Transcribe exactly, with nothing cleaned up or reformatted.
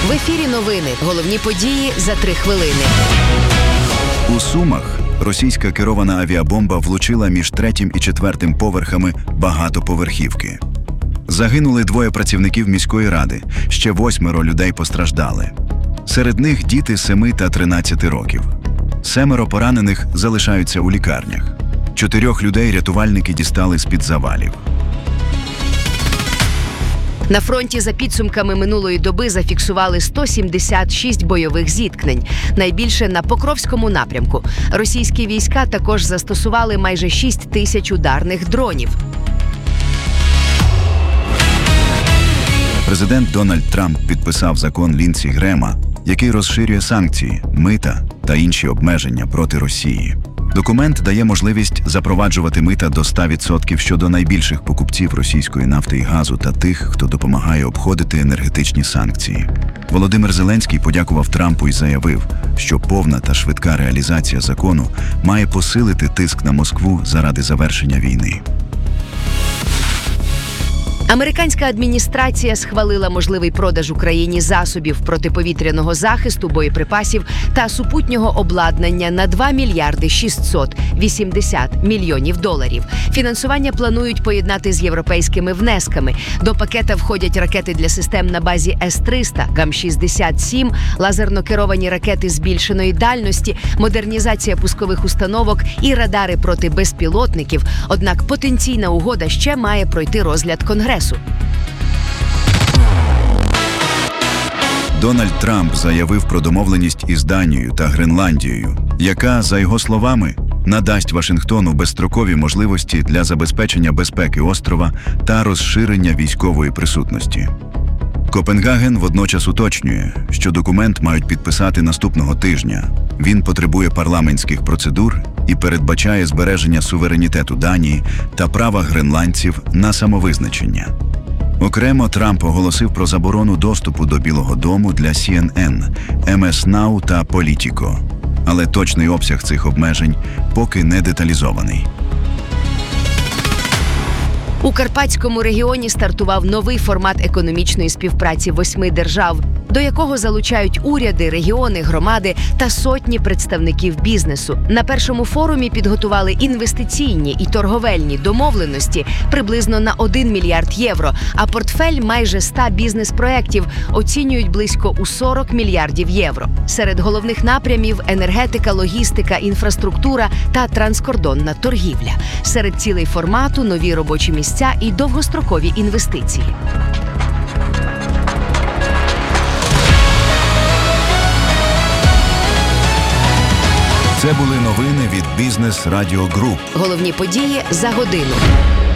В ефірі новини. Головні події за три хвилини. У Сумах російська керована авіабомба влучила між третім і четвертим поверхами багатоповерхівки. Загинули двоє працівників міської ради, ще восьмеро людей постраждали. Серед них діти семи та тринадцяти років. Семеро поранених залишаються у лікарнях. Чотирьох людей рятувальники дістали з-під завалів. На фронті за підсумками минулої доби зафіксували сто сімдесят шість бойових зіткнень. Найбільше на Покровському напрямку. Російські війська також застосували майже шість тисяч ударних дронів. Президент Дональд Трамп підписав закон Лінсі Грема, який розширює санкції, мита та інші обмеження проти Росії. Документ дає можливість запроваджувати мита до ста відсотків щодо найбільших покупців російської нафти і газу та тих, хто допомагає обходити енергетичні санкції. Володимир Зеленський подякував Трампу і заявив, що повна та швидка реалізація закону має посилити тиск на Москву заради завершення війни. Американська адміністрація схвалила можливий продаж Україні засобів протиповітряного захисту, боєприпасів та супутнього обладнання на два мільярди шістсот вісімдесят мільйонів доларів. Фінансування планують поєднати з європейськими внесками. До пакета входять ракети для систем на базі С триста, Гам шістдесят сім, лазерно-керовані ракети збільшеної дальності, модернізація пускових установок і радари проти безпілотників. Однак потенційна угода ще має пройти розгляд Конгресу. Дональд Трамп заявив про домовленість із Данією та Гренландією, яка, за його словами, надасть Вашингтону безстрокові можливості для забезпечення безпеки острова та розширення військової присутності. Копенгаген водночас уточнює, що документ мають підписати наступного тижня. Він потребує парламентських процедур і передбачає збереження суверенітету Данії та права гренландців на самовизначення. Окремо Трамп оголосив про заборону доступу до Білого дому для Сі Ен Ен, Ем Ес Нау та Політіко. Але точний обсяг цих обмежень поки не деталізований. У Карпатському регіоні стартував новий формат економічної співпраці восьми держав, до якого залучають уряди, регіони, громади та сотні представників бізнесу. На першому форумі підготували інвестиційні і торговельні домовленості приблизно на один мільярд євро, а портфель майже ста бізнес-проєктів оцінюють близько у сорок мільярдів євро. Серед головних напрямів – енергетика, логістика, інфраструктура та транскордонна торгівля. Серед цілей формату – нові робочі місця і довгострокові інвестиції. Це були новини від Бізнес Радіо Груп. Головні події за годину.